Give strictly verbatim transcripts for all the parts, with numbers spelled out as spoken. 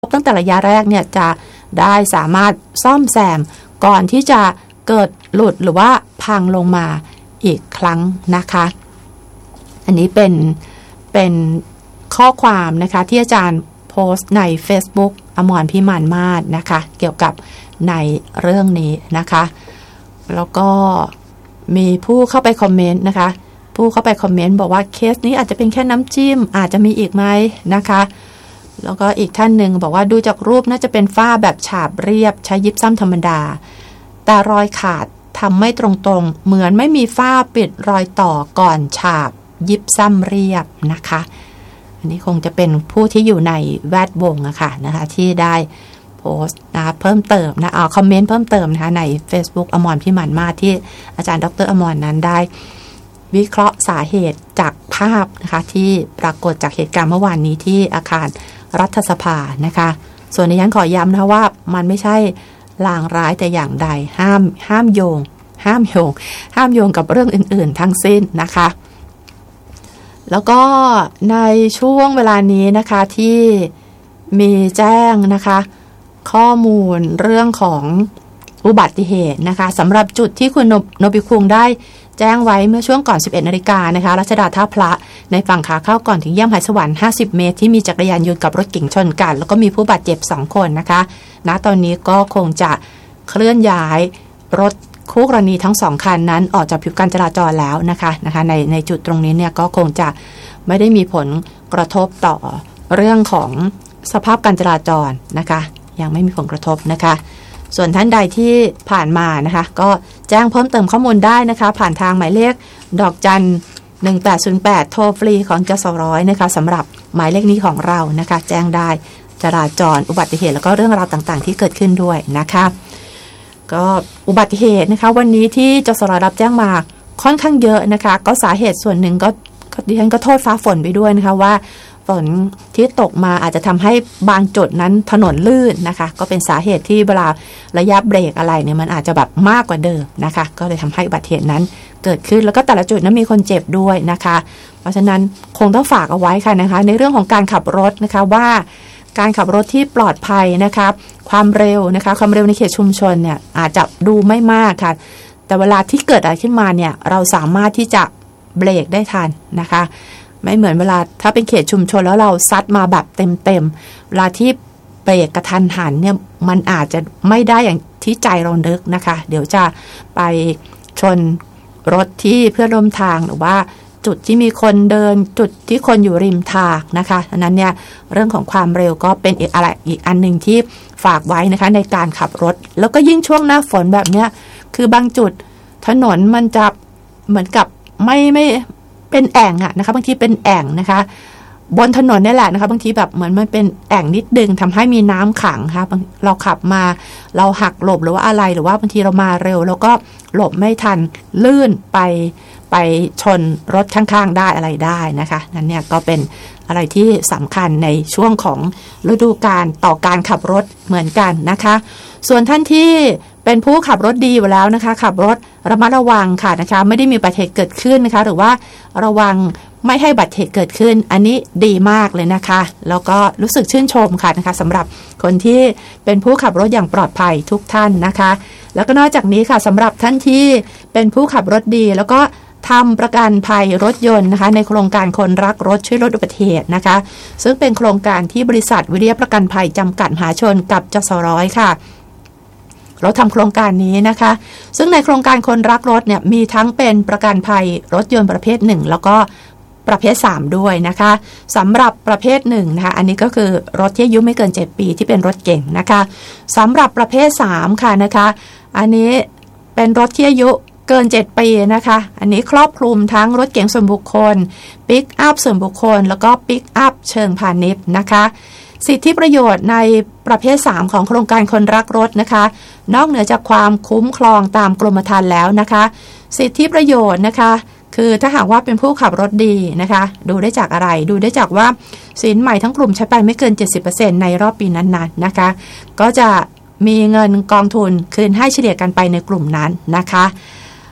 ตั้งแต่ระยะแรกเนี่ยจะได้สามารถซ่อมแซมก่อนที่จะเกิดหลุดหรือว่าพังลงมาอีกครั้งนะคะอันนี้เป็นเป็นข้อความนะคะที่อาจารย์โพสต์ใน Facebook อมรพิมานมาศนะคะเกี่ยวกับในเรื่องนี้นะคะแล้วก็มีผู้เข้าไปคอมเมนต์นะคะผู้เข้าไปคอมเมนต์บอกว่าเคสนี้อาจจะเป็นแค่น้ำจิ้มอาจจะมีอีกไหมนะคะแล้วก็อีกท่านหนึ่งบอกว่าดูจากรูปน่าจะเป็นฝ้าแบบฉาบเรียบใช้ยิปซัมธรรมดาแต่รอยขาดทำไม่ตรงๆเหมือนไม่มีฝ้าปิดรอยต่อก่อนฉาบยิปซัมเรียบนะคะอันนี้คงจะเป็นผู้ที่อยู่ในแวดวงอะค่ะนะคะที่ได้โพสต์นะคะเพิ่มเติมนะเอาคอมเมนต์เพิ่มเติมนะคะใน Facebook อมรพิมานมาศที่อาจารย์ดรอมรนั้นได้วิเคราะห์สาเหตุจากภาพนะคะที่ปรากฏจากเหตุการณ์เมื่อวานนี้ที่อาคารรัฐสภานะคะส่วนในฉันขอย้ำนะว่ามันไม่ใช่ลางร้ายแต่อย่างใดห้ามห้ามโยงห้ามโยงห้ามโยงกับเรื่องอื่นๆทั้งสิ้นนะคะแล้วก็ในช่วงเวลานี้นะคะที่มีแจ้งนะคะข้อมูลเรื่องของอุบัติเหตุนะคะสำหรับจุดที่คุณโนบิคุงได้แจ้งไว้เมื่อช่วงก่อน สิบเอ็ดนาฬิกานะคะรัชดาท่าพระในฝั่งขาเข้าก่อนถึงแยกหายสวรรค์ห้าสิบเมตรที่มีจักรยานยนต์กับรถเก๋งชนกันแล้วก็มีผู้บาดเจ็บสองคนนะคะณตอนนี้ก็คงจะเคลื่อนย้ายรถคู่กรณีทั้งสองคันนั้นออกจากผิวการจราจรแล้วนะคะนะคะในในจุดตรงนี้เนี่ยก็คงจะไม่ได้มีผลกระทบต่อเรื่องของสภาพการจราจรนะคะยังไม่มีผลกระทบนะคะส่วนท่านใดที่ผ่านมานะคะก็แจ้งเพิ่มเติมข้อมูลได้นะคะผ่านทางหมายเลขดอกจันหนึ่งแปดศูนย์แปดโทรฟรีของจสร้อยนะคะสำหรับหมายเลขนี้ของเรานะคะแจ้งได้จราจรอุบัติเหตุแล้วก็เรื่องราวต่างๆที่เกิดขึ้นด้วยนะคะก็อุบัติเหตุนะคะวันนี้ที่จสร้อยรับแจ้งมาค่อนข้างเยอะนะคะก็สาเหตุส่วนหนึ่งก็ดิฉันก็โทษฟ้าฝนไปด้วยนะคะว่าฝนที่ตกมาอาจจะทำให้บางจุดนั้นถนนลื่นนะคะก็เป็นสาเหตุที่เวลาระยะเบรกอะไรเนี่ยมันอาจจะแบบมากกว่าเดิมนะคะก็เลยทำให้อุบัติเหตุนั้นเกิดขึ้นแล้วก็แต่ละจุดนั้นมีคนเจ็บด้วยนะคะเพราะฉะนั้นคงต้องฝากเอาไว้ค่ะนะคะในเรื่องของการขับรถนะคะว่าการขับรถที่ปลอดภัยนะคะความเร็วนะคะความเร็วในเขตชุมชนเนี่ยอาจจะดูไม่มากค่ะแต่เวลาที่เกิดอะไรขึ้นมาเนี่ยเราสามารถที่จะเบรกได้ทันนะคะไม่เหมือนเวลาถ้าเป็นเขตชุมชนแล้วเราซัดมาแบบเต็มๆเวลาที่เบรกกระทันหันเนี่ยมันอาจจะไม่ได้อย่างที่ใจเรานึกนะคะเดี๋ยวจะไปชนรถที่เพื่อนร่วมทางหรือว่าจุดที่มีคนเดินจุดที่คนอยู่ริมทางนะคะอันนั้นเนี่ยเรื่องของความเร็วก็เป็นอีกอะไรอีกอันหนึ่งที่ฝากไว้นะคะในการขับรถแล้วก็ยิ่งช่วงหน้าฝนแบบเนี้ยคือบางจุดถนนมันจะเหมือนกับไม่ไม่เป็นแอ่งอะนะคะบางทีเป็นแอ่งนะคะบนถนนนี่แหละนะคะบางทีแบบเหมือนมันเป็นแอ่งนิดนึงทำให้มีน้ำขังค่ะเราขับมาเราหักหลบหรือว่าอะไรหรือว่าบางทีเรามาเร็วแล้วก็หลบไม่ทันลื่นไปไปชนรถข้างๆได้อะไรได้นะคะนั่นเนี่ยก็เป็นอะไรที่สำคัญในช่วงของฤดูกาลต่อการขับรถเหมือนกันนะคะส่วนท่านที่เป็นผู้ขับรถดีอยู่แล้วนะคะขับรถระมัดระวังค่ะนะคะไม่ได้มีอุบัติเหตุเกิดขึ้นนะคะหรือว่าระวังไม่ให้อุบัติเหตุเกิดขึ้นอันนี้ดีมากเลยนะคะแล้วก็รู้สึกชื่นชมค่ะนะคะสำหรับคนที่เป็นผู้ขับรถอย่างปลอดภัยทุกท่านนะคะแล้วก็นอกจากนี้ค่ะสำหรับท่านที่เป็นผู้ขับรถดีแล้วก็ทำประกันภัยรถยนต์นะคะในโครงการคนรักรถช่วยลดอุบัติเหตุนะคะซึ่งเป็นโครงการที่บริษัทวิริยะประกันภัยจำกัดมหาชนกับจสร้อยค่ะเราทำโครงการนี้นะคะซึ่งในโครงการคนรักรถเนี่ยมีทั้งเป็นประกันภัยรถยนต์ประเภทหนึ่งแล้วก็ประเภทสามด้วยนะคะสำหรับประเภทหนึ่งนะคะอันนี้ก็คือรถที่อายุไม่เกินเจ็ดปีที่เป็นรถเก่งนะคะสำหรับประเภทสามค่ะนะคะอันนี้เป็นรถที่อายุเกินเจ็ดปีนะคะอันนี้ครอบคลุมทั้งรถเก๋งส่วนบุคคลปิกอัพส่วนบุคคลแล้วก็ปิกอัพเชิงพาณิชย์นะคะสิทธิประโยชน์ในประเภทสามของโครงการคนรักรถนะคะนอกเหนือจากความคุ้มครองตามกรมธรรม์แล้วนะคะสิทธิประโยชน์นะคะคือถ้าหากว่าเป็นผู้ขับรถดีนะคะดูได้จากอะไรดูได้จากว่าสินใหม่ทั้งกลุ่มใช้ไปไม่เกิน เจ็ดสิบเปอร์เซ็นต์ ในรอบปีนั้นๆนะคะก็จะมีเงินกองทุนคืนให้เฉลี่ยกันไปในกลุ่มนั้นนะคะ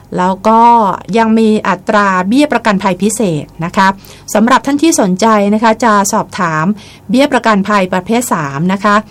แล้วก็ยังมีอัตราเบี้ยประกันภัยพิเศษนะคะสำหรับท่านที่สนใจนะคะจะสอบถามเบี้ยประกันภัยประเภทสามนะคะ